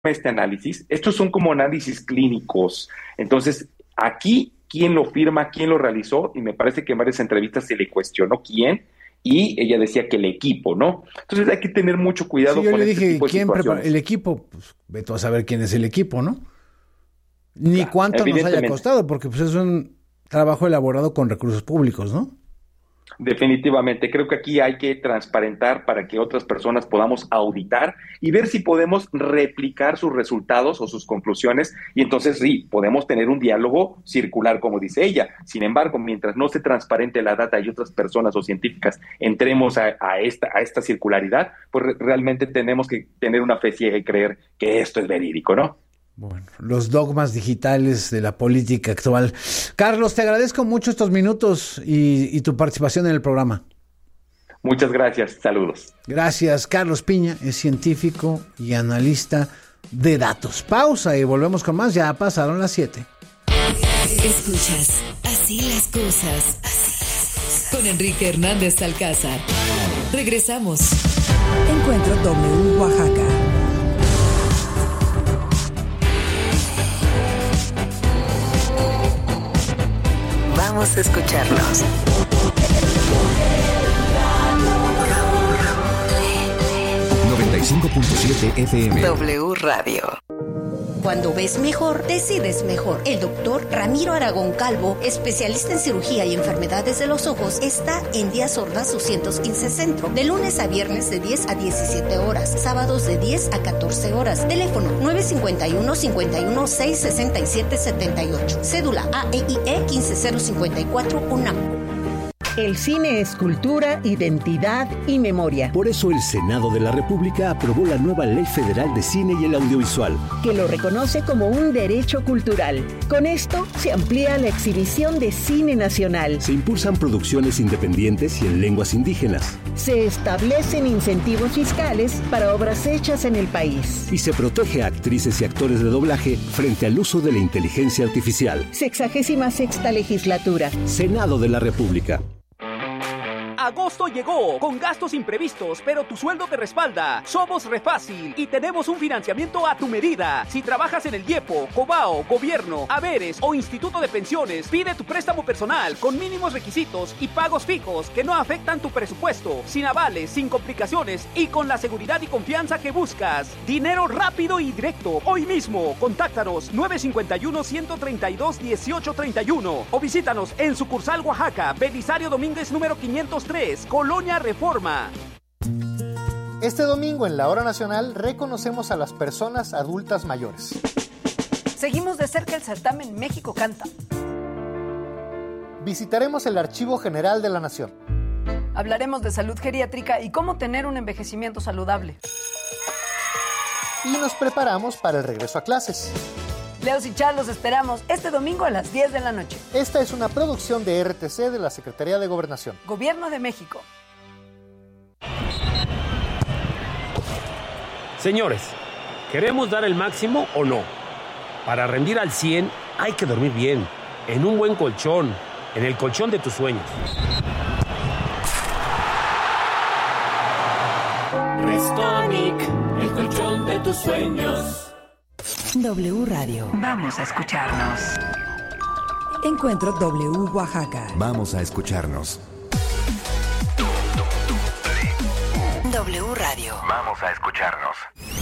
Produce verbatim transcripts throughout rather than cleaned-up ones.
este análisis, estos son como análisis clínicos. Entonces, aquí, ¿quién lo firma? ¿Quién lo realizó? Y me parece que en varias entrevistas se le cuestionó quién, y ella decía que el equipo, ¿no? Entonces hay que tener mucho cuidado sí, yo con le este dije, tipo de ¿quién prepara situaciones. el equipo? Pues vete a saber quién es el equipo, ¿no? Ni Claro, cuánto nos haya evidentemente. costado, porque pues es un trabajo elaborado con recursos públicos, ¿no? Definitivamente, creo que aquí hay que transparentar para que otras personas podamos auditar y ver si podemos replicar sus resultados o sus conclusiones, y entonces sí, podemos tener un diálogo circular, como dice ella. Sin embargo, mientras no se transparente la data y otras personas o científicas entremos a, a, esta, a esta circularidad, pues re- realmente tenemos que tener una fe ciega y creer que esto es verídico, ¿no? Bueno, los dogmas digitales de la política actual. Carlos, te agradezco mucho estos minutos y, y tu participación en el programa. Muchas gracias, saludos. Gracias. Carlos Piña es científico y analista de datos. Pausa y volvemos con más. Ya pasaron las siete. Escuchas Así las cosas. Así las cosas. Con Enrique Hernández Alcázar. Regresamos. Encuentro W Oaxaca. Vamos a escucharnos. noventa y cinco punto siete F M. W Radio. Cuando ves mejor, decides mejor. El doctor Ramiro Aragón Calvo, especialista en cirugía y enfermedades de los ojos, está en Díaz Ordaz doscientos quince Centro, de lunes a viernes de diez a diecisiete horas, sábados de diez a catorce horas. Teléfono nueve cinco uno, cinco uno seis, seis siete siete ocho. Cédula A E I E uno cinco cero cinco cuatro UNAM. El cine es cultura, identidad y memoria. Por eso el Senado de la República aprobó la nueva Ley Federal de Cine y el Audiovisual, que lo reconoce como un derecho cultural. Con esto se amplía la exhibición de cine nacional. Se impulsan producciones independientes y en lenguas indígenas. Se establecen incentivos fiscales para obras hechas en el país. Y se protege a actrices y actores de doblaje frente al uso de la inteligencia artificial. Sexagésima sexta legislatura. Senado de la República. Agosto llegó, con gastos imprevistos, pero tu sueldo te respalda. Somos Refácil y tenemos un financiamiento a tu medida. Si trabajas en el IEPO, Cobao, Gobierno, Haberes o Instituto de Pensiones, pide tu préstamo personal con mínimos requisitos y pagos fijos que no afectan tu presupuesto, sin avales, sin complicaciones y con la seguridad y confianza que buscas. Dinero rápido y directo. Hoy mismo, contáctanos nueve cinco uno, uno tres dos, uno ocho tres uno o visítanos en sucursal Oaxaca, Belisario Domínguez número quinientos tres, Colonia Reforma. Este domingo en la Hora Nacional reconocemos a las personas adultas mayores. Seguimos de cerca el certamen México Canta. Visitaremos el Archivo General de la Nación. Hablaremos de salud geriátrica y cómo tener un envejecimiento saludable. Y nos preparamos para el regreso a clases. Leos y Char los esperamos este domingo a las diez de la noche. Esta es una producción de R T C de la Secretaría de Gobernación. Gobierno de México. Señores, ¿queremos dar el máximo o no? Para rendir al cien hay que dormir bien, en un buen colchón, en el colchón de tus sueños. Restonic, el colchón de tus sueños. W Radio. Vamos a escucharnos. Encuentro W Oaxaca. Vamos a escucharnos. W Radio. Vamos a escucharnos.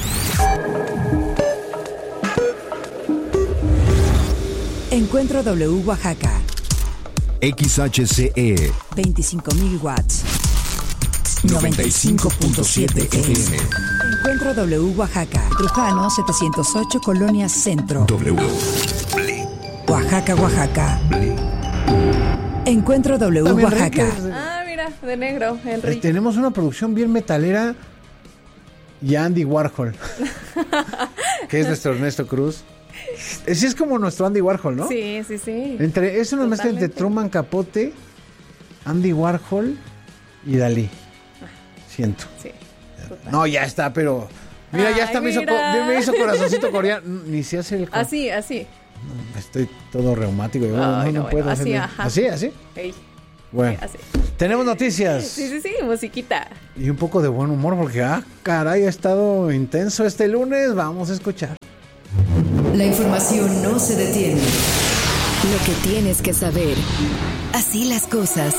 Encuentro W Oaxaca. X H C E veinticinco mil watts. noventa y cinco punto siete F M. Encuentro W Oaxaca. Trujano setecientos ocho, Colonia Centro. W. Oaxaca, Oaxaca. Encuentro W También Oaxaca. Enrique. Ah, mira, de negro, Henry. Eh, tenemos una producción bien metalera y Andy Warhol, que es nuestro Ernesto Cruz. Ese es como nuestro Andy Warhol, ¿no? Sí, sí, sí. Entre, es una mezcla Totalmente. entre Truman Capote, Andy Warhol y Dalí. Siento. Sí. Total. No, ya está, pero... Mira, ya Ay, está, me hizo, mira. co- me hizo corazoncito coreano. Ni se hace el... co- Así, así. No, estoy todo reumático. Yo no, Ay, no no, puedo bueno, hacer así, bien. ajá. Así, así. Ey. Bueno, Así. tenemos noticias. Sí, sí, sí, musiquita. Y un poco de buen humor porque, ah, caray, ha estado intenso este lunes. Vamos a escuchar. La información no se detiene. Lo que tienes que saber. Así las cosas.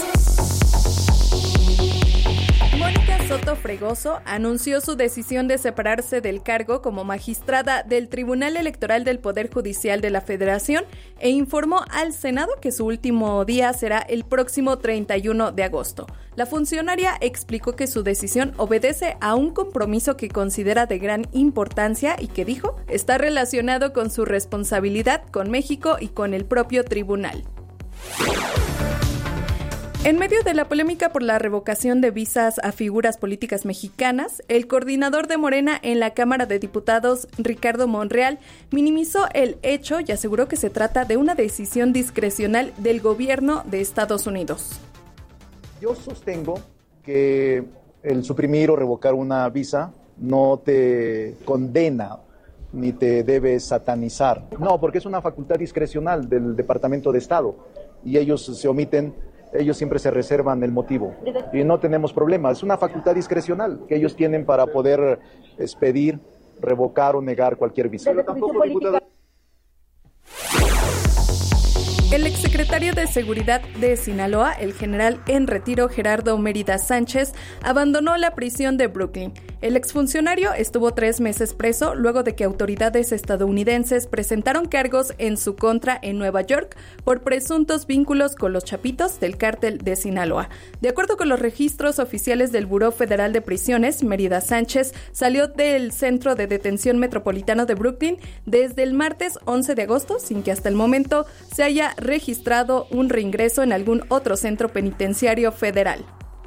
Mónica Soto Fregoso anunció su decisión de separarse del cargo como magistrada del Tribunal Electoral del Poder Judicial de la Federación e informó al Senado que su último día será el próximo treinta y uno de agosto. La funcionaria explicó que su decisión obedece a un compromiso que considera de gran importancia y que dijo está relacionado con su responsabilidad con México y con el propio tribunal. En medio de la polémica por la revocación de visas a figuras políticas mexicanas, el coordinador de Morena en la Cámara de Diputados, Ricardo Monreal, minimizó el hecho y aseguró que se trata de una decisión discrecional del gobierno de Estados Unidos. Yo sostengo que el suprimir o revocar una visa no te condena ni te debe satanizar. No, porque es una facultad discrecional del Departamento de Estado y ellos se omiten. Ellos siempre se reservan el motivo y no tenemos problema. Es una facultad discrecional que ellos tienen para poder expedir, revocar o negar cualquier visa. Pero tampoco, diputada... El exsecretario de Seguridad de Sinaloa, el general en retiro Gerardo Mérida Sánchez, abandonó la prisión de Brooklyn. El exfuncionario estuvo tres meses preso luego de que autoridades estadounidenses presentaron cargos en su contra en Nueva York por presuntos vínculos con los chapitos del cártel de Sinaloa. De acuerdo con los registros oficiales del Buró Federal de Prisiones, Mérida Sánchez salió del Centro de Detención Metropolitano de Brooklyn desde el martes once de agosto sin que hasta el momento se haya registrado un reingreso en algún otro centro penitenciario federal.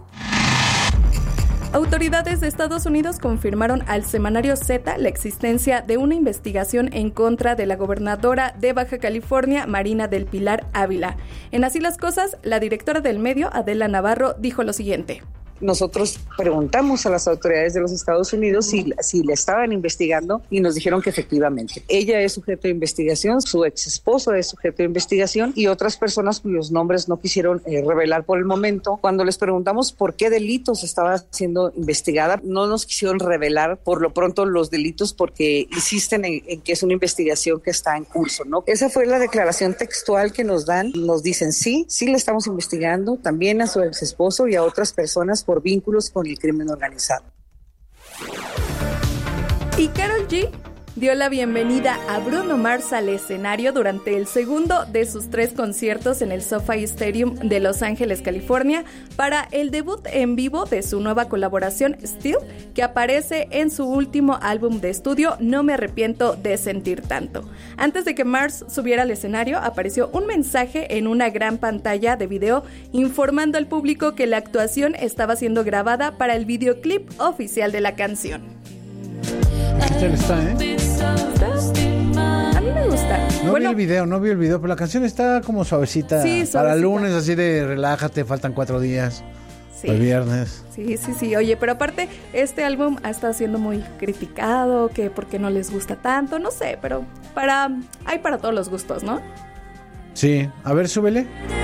Autoridades de Estados Unidos confirmaron al semanario Z la existencia de una investigación en contra de la gobernadora de Baja California, Marina del Pilar Ávila. En Así las Cosas, la directora del medio, Adela Navarro, dijo lo siguiente. Nosotros preguntamos a las autoridades de los Estados Unidos si, si la estaban investigando y nos dijeron que efectivamente. Ella es sujeto de investigación, su ex esposo es sujeto de investigación y otras personas cuyos nombres no quisieron eh, revelar por el momento. Cuando les preguntamos por qué delitos estaba siendo investigada, no nos quisieron revelar por lo pronto los delitos porque insisten en, en que es una investigación que está en curso, ¿no? Esa fue la declaración textual que nos dan. Nos dicen sí, sí la estamos investigando, también a su ex esposo y a otras personas por vínculos con el crimen organizado. Y Karol G dio la bienvenida a Bruno Mars al escenario durante el segundo de sus tres conciertos en el SoFi Stadium de Los Ángeles, California, para el debut en vivo de su nueva colaboración Still, que aparece en su último álbum de estudio No me arrepiento de sentir tanto. Antes de que Mars subiera al escenario, apareció un mensaje en una gran pantalla de video informando al público que la actuación estaba siendo grabada para el videoclip oficial de la canción. ¿Qué tal está, eh? ¿Está? A mí me gusta. No bueno, vi el video, no vi el video, pero la canción está como suavecita. Sí, suavecita. Para lunes, así de relájate, faltan cuatro días. Sí. El viernes. Sí, sí, sí. Oye, pero aparte, este álbum ha estado siendo muy criticado, que porque no les gusta tanto, no sé, pero para hay para todos los gustos, ¿no? Sí, a ver, súbele.